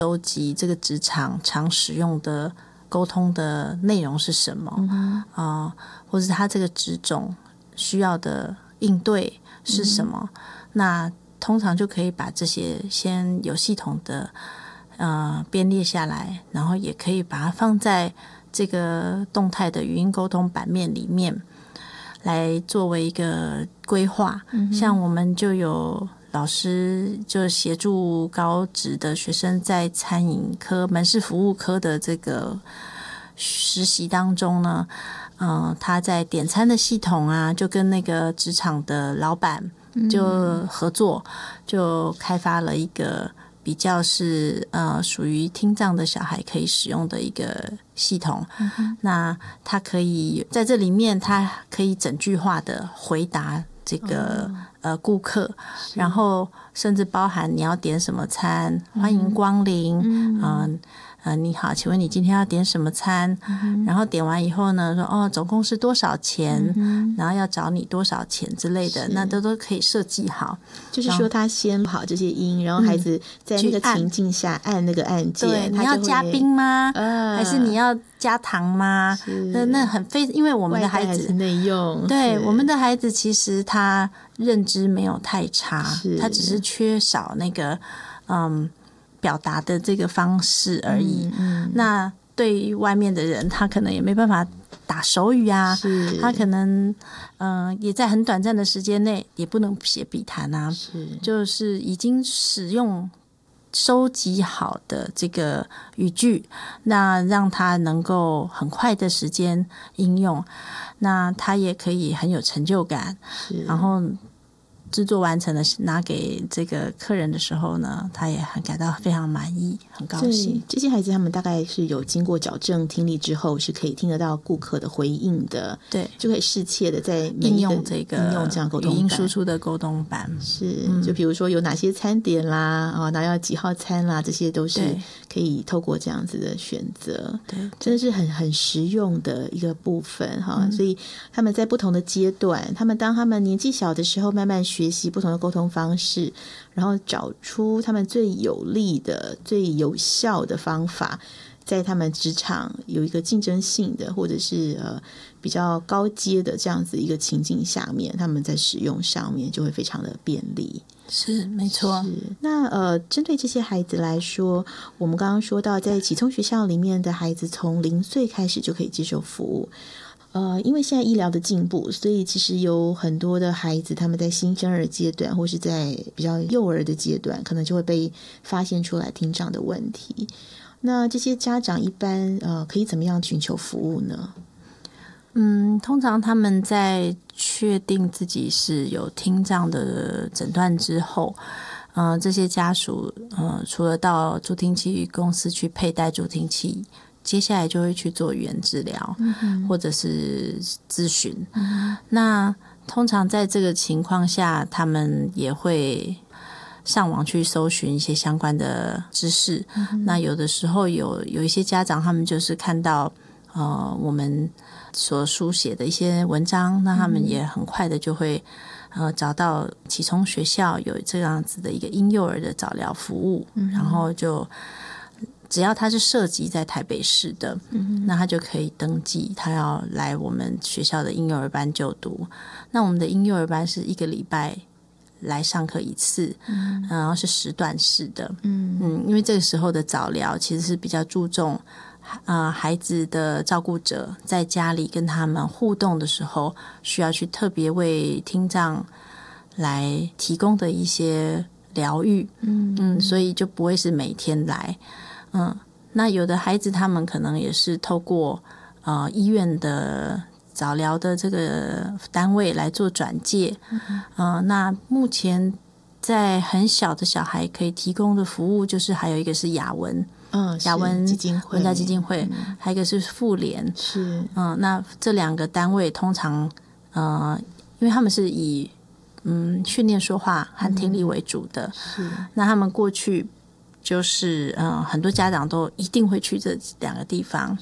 收集这个职场常使用的沟通的内容是什么，或者他这个职种需要的应对是什么，那通常就可以把这些先有系统的编列下来，然后也可以把它放在这个动态的语音沟通版面里面来作为一个规划。像我们就有老师就协助高职的学生在餐饮科门市服务科的这个实习当中呢，他在点餐的系统啊，就跟那个职场的老板就合作，就开发了一个比较是属于听障的小孩可以使用的一个系统。那他可以在这里面，他可以整句话的回答这个顾客，然后甚至包含你要点什么餐，欢迎光临，你好，请问你今天要点什么餐？然后点完以后呢，说总共是多少钱？然后要找你多少钱之类的，那都可以设计好。 就是说他先跑这些音，然后孩子在那个情境下按那个按键。 对，你要加冰吗？还是你要加糖吗？那很因为我们的孩子内用， 对我们的孩子其实他认知没有太差，他只是缺少那个表达的这个方式而已。那对于外面的人，他可能也没办法打手语啊，他可能也在很短暂的时间内也不能写笔谈啊，就是已经使用收集好的这个语句，那让他能够很快的时间应用，那他也可以很有成就感，然后制作完成的拿给这个客人的时候呢，他也很感到非常满意，很高兴。 这些孩子他们大概是有经过矫正听力之后，是可以听得到顾客的回应的， 对， 就可以适切的在应用这样沟通语音输出的沟通版。 就比如说有哪些餐点啦，哪要几号餐啦，这些都是可以透过这样子的选择。 对， 真的是很实用的一个部分哈。所以他们在不同的阶段，当他们年纪小的时候，慢慢学习不同的沟通方式，然后找出他们最有利的、最有效的方法，在他们职场有一个竞争性的或者是比较高阶的这样子一个情境下面，他们在使用上面就会非常的便利。 是没错。 那针对这些孩子来说，我们刚刚说到在启聪学校里面的孩子从0岁开始就可以接受服务。因为现在医疗的进步，所以其实有很多的孩子他们在新生儿阶段或是在比较幼儿的阶段，可能就会被发现出来听障的问题。那这些家长一般可以怎么样寻求服务呢？ 通常他们在确定自己是有听障的诊断之后，这些家属除了到助听器公司去佩戴助听器，接下来就会去做语言治疗，或者是咨询。那通常在这个情况下，他们也会上网去搜寻一些相关的知识。那有的时候有一些家长，他们就是看到我们所书写的一些文章，那他们也很快的就会找到启聪学校有这样子的一个婴幼儿的早疗服务，然后就只要他是涉及在台北市的，那他就可以登记他要来我们学校的婴幼儿班就读。那我们的婴幼儿班是1个礼拜来上课1次，然后是时段式的。因为这个时候的早疗其实是比较注重孩子的照顾者在家里跟他们互动的时候，需要去特别为听障来提供的一些疗愈。所以就不会是每天来。那有的孩子他们可能也是透过医院的早疗的这个单位来做转介。那目前在很小的小孩可以提供的服务，就是还有一个是雅文基金会， 文教基金会，还有一个是妇联。那这2个单位通常因为他们是以训练说话和听力为主的，那他们过去就是很多家长都一定会去这2个地方。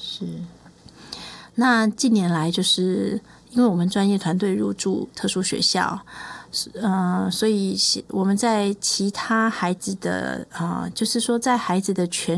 那近年来就是因为我们专业团队入驻特殊学校， 所以我们在其他孩子的就是说在孩子的全